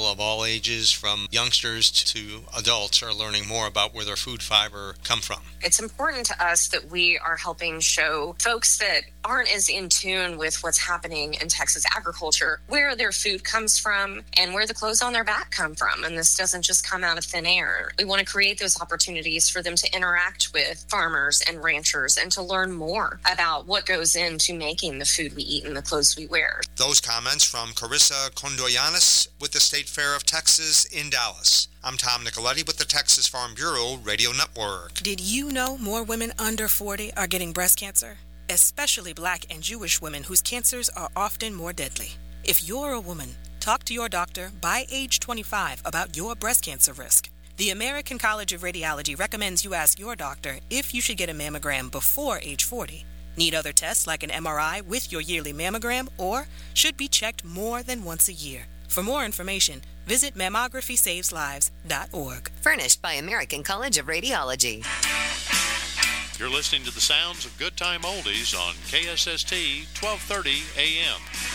people of all ages, from youngsters to adults, are learning more about where their food fiber come from. It's important to us that we are helping show folks that aren't as in tune with what's happening in Texas agriculture, where their food comes from and where the clothes on their back come from. And this doesn't just come out of thin air. We want to create those opportunities for them to interact with farmers and ranchers and to learn more about what goes into making the food we eat and the clothes we wear. Those comments from Carissa Condoyanis with the State Fair of Texas in Dallas. I'm Tom Nicoletti with the Texas Farm Bureau Radio Network. Did you know more women under 40 are getting breast cancer? Especially Black and Jewish women whose cancers are often more deadly. If you're a woman, talk to your doctor by age 25 about your breast cancer risk. The American College of Radiology recommends you ask your doctor if you should get a mammogram before age 40. Need other tests like an MRI with your yearly mammogram, or should be checked more than once a year. For more information, visit mammography-saves-lives.org. Furnished by American College of Radiology. You're listening to the sounds of Good Time Oldies on KSST 1230 AM.